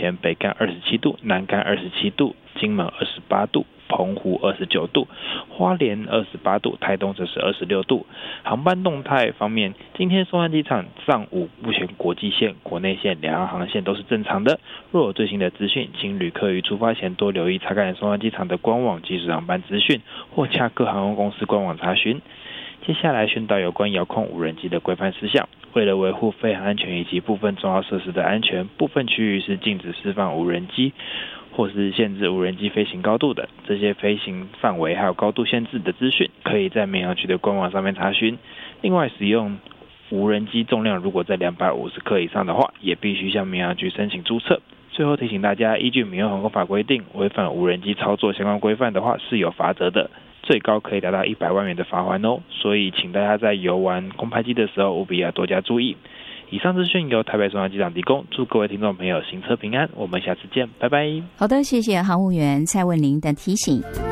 前北干27度，南干27度，金门28度，澎湖29度，花莲28度，台东则是26度。航班动态方面，今天松山机场上午目前国际线、国内线两岸航线都是正常的。若有最新的资讯，请旅客于出发前多留意查看松山机场的官网即时航班资讯，或洽各航空公司官网查询。接下来宣导有关遥控无人机的规范事项。为了维护飞航安全以及部分重要设施的安全，部分区域是禁止释放无人机或是限制无人机飞行高度的。这些飞行范围还有高度限制的资讯，可以在民航局的官网上面查询。另外，使用无人机重量如果在250克以上的话，也必须向民航局申请注册。最后提醒大家，依据民用航空法规定，违反无人机操作相关规范的话是有罚则的，最高可以达到100万元的罚锾哦。所以请大家在游玩空拍机的时候务必要多加注意。以上资讯由台北松山机场提供，祝各位听众朋友行车平安，我们下次见，拜拜。 好的，谢谢航务员蔡文玲的提醒。